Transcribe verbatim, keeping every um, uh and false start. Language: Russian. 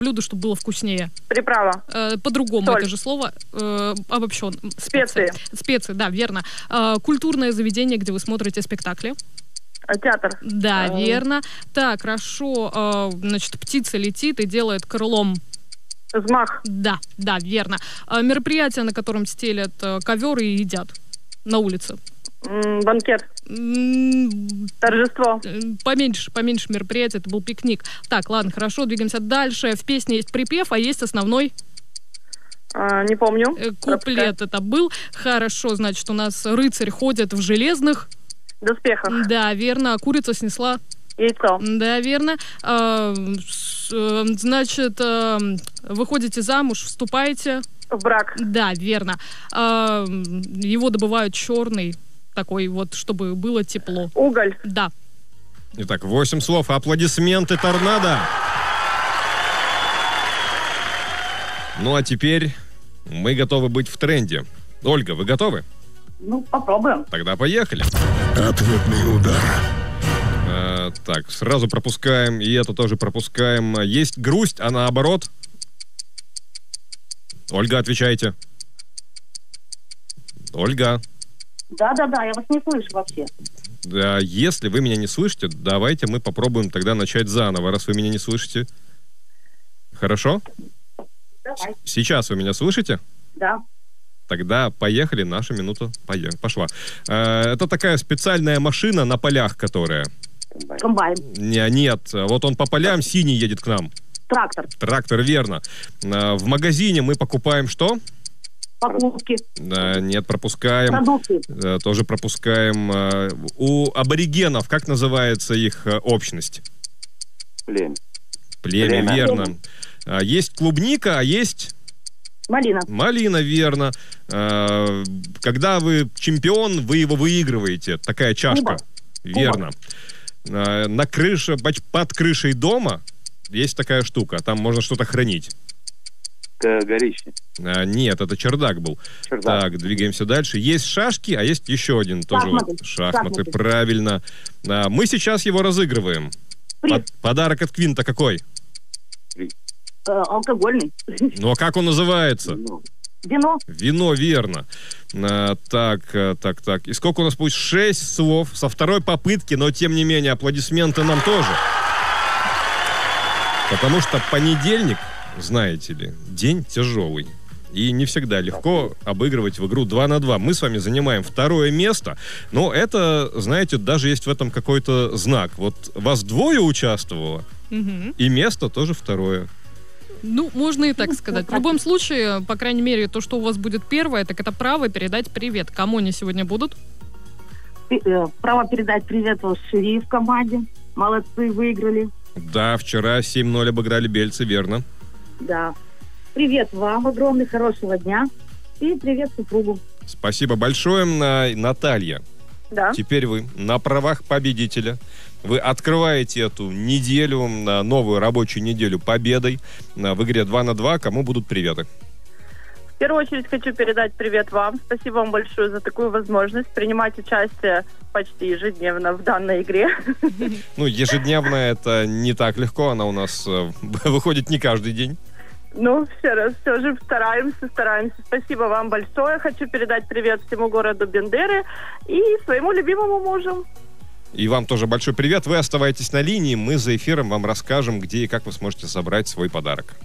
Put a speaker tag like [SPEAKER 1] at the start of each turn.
[SPEAKER 1] блюдо, чтобы было вкуснее?
[SPEAKER 2] Приправа.
[SPEAKER 1] Э, по-другому
[SPEAKER 2] Соль.
[SPEAKER 1] это же слово. Э, обобщен.
[SPEAKER 2] Специи.
[SPEAKER 1] Специи, да, верно. Э, культурное заведение, где вы смотрите спектакли?
[SPEAKER 2] Театр.
[SPEAKER 1] Да,
[SPEAKER 2] Эм.
[SPEAKER 1] верно. Так, хорошо. Э, значит, птица летит и делает крылом.
[SPEAKER 2] Взмах.
[SPEAKER 1] Да, да, верно. Э, мероприятие, на котором стелят э, ковер и едят на улице.
[SPEAKER 2] М, банкет.
[SPEAKER 1] М,
[SPEAKER 2] Торжество.
[SPEAKER 1] э, Поменьше, поменьше мероприятия, это был пикник. Так, ладно, хорошо, двигаемся дальше. В песне есть припев, а есть основной
[SPEAKER 2] А, не помню.
[SPEAKER 1] э, куплет. Это был. Хорошо, значит, у нас рыцарь ходит в железных.
[SPEAKER 2] Доспехах.
[SPEAKER 1] Да, верно. Курица снесла.
[SPEAKER 2] Яйцо.
[SPEAKER 1] Да, верно. А, с- э, значит, э, выходите замуж, вступаете.
[SPEAKER 2] В брак.
[SPEAKER 1] Да, верно. А, его добывают черный, такой вот, чтобы было тепло.
[SPEAKER 2] Уголь.
[SPEAKER 1] Да.
[SPEAKER 3] Итак, восемь слов. Аплодисменты торнадо. Ну, а теперь мы готовы быть в тренде. Ольга, вы готовы?
[SPEAKER 2] Ну, попробуем.
[SPEAKER 3] Тогда поехали.
[SPEAKER 4] Ответный удар.
[SPEAKER 3] Э, так, сразу пропускаем, и это тоже пропускаем. Есть грусть, а наоборот? Ольга, отвечайте. Ольга.
[SPEAKER 2] Да-да-да, я вас не слышу вообще.
[SPEAKER 3] Да, если вы меня не слышите, давайте мы попробуем тогда начать заново, раз вы меня не слышите. Хорошо?
[SPEAKER 2] Давай.
[SPEAKER 3] Сейчас вы меня слышите?
[SPEAKER 2] Да.
[SPEAKER 3] Тогда поехали, наша минута поехала, пошла. Э, это такая специальная машина на полях, которая...
[SPEAKER 2] Комбайн.
[SPEAKER 3] Не, нет, вот он по полям синий едет к нам.
[SPEAKER 2] Трактор.
[SPEAKER 3] Трактор, верно. Э, в магазине мы покупаем что?
[SPEAKER 2] Покупки.
[SPEAKER 3] Э, нет, пропускаем.
[SPEAKER 2] Продукты.
[SPEAKER 3] Э, тоже пропускаем. Э, у аборигенов, как называется их э, общность?
[SPEAKER 5] Племя.
[SPEAKER 3] Племя,
[SPEAKER 5] Племя.
[SPEAKER 3] верно. Э, есть клубника, а есть...
[SPEAKER 2] Малина.
[SPEAKER 3] Малина, верно. Э, когда вы чемпион, вы его выигрываете. Такая чашка.
[SPEAKER 2] Кубок.
[SPEAKER 3] Верно. Э, на крыше, под под крышей дома есть такая штука. Там можно что-то хранить.
[SPEAKER 5] К- Горище.
[SPEAKER 3] А, нет, это чердак был.
[SPEAKER 5] Чердак.
[SPEAKER 3] Так, двигаемся дальше. Есть шашки, а есть еще один тоже.
[SPEAKER 2] Шахматы.
[SPEAKER 3] вот Шахматы,
[SPEAKER 2] Шахматы.
[SPEAKER 3] правильно. А, мы сейчас его разыгрываем.
[SPEAKER 2] Приз.
[SPEAKER 3] Под- подарок от Квинта какой?
[SPEAKER 2] Э, алкогольный.
[SPEAKER 3] Ну, а как он называется?
[SPEAKER 5] Ну,
[SPEAKER 2] Вино.
[SPEAKER 3] Вино, верно. А, так, а, так, так. И сколько у нас будет? Шесть слов со второй попытки, но тем не менее аплодисменты нам тоже. Потому что понедельник, знаете ли, день тяжелый. И не всегда легко обыгрывать в игру два на два. Мы с вами занимаем второе место, но это, знаете, даже есть в этом какой-то знак. Вот вас двое участвовало,
[SPEAKER 1] Мгм.
[SPEAKER 3] и место тоже второе.
[SPEAKER 1] Ну, можно и так сказать. В любом случае, по крайней мере, то, что у вас будет первое, так это право передать привет. Кому они сегодня будут?
[SPEAKER 2] Пи- э, Право передать привет вот Шири в команде. Молодцы, выиграли.
[SPEAKER 3] Да, вчера семь ноль обыграли бельцы, верно.
[SPEAKER 2] Да. Привет вам, огромный, хорошего дня. И привет супругу.
[SPEAKER 3] Спасибо большое, На- Наталья.
[SPEAKER 2] Да.
[SPEAKER 3] Теперь вы на правах победителя. Вы открываете эту неделю, на новую рабочую неделю победой на- в игре два на два. Кому будут приветы?
[SPEAKER 2] В первую очередь хочу передать привет вам. Спасибо вам большое за такую возможность принимать участие почти ежедневно в данной игре.
[SPEAKER 3] Ну, ежедневно это не так легко. Она у нас э, выходит не каждый день.
[SPEAKER 2] Ну, все раз, все же стараемся, стараемся. Спасибо вам большое. Хочу передать привет всему городу Бендеры и своему любимому мужу.
[SPEAKER 3] И вам тоже большой привет. Вы оставайтесь на линии. Мы за эфиром вам расскажем, где и как вы сможете забрать свой подарок.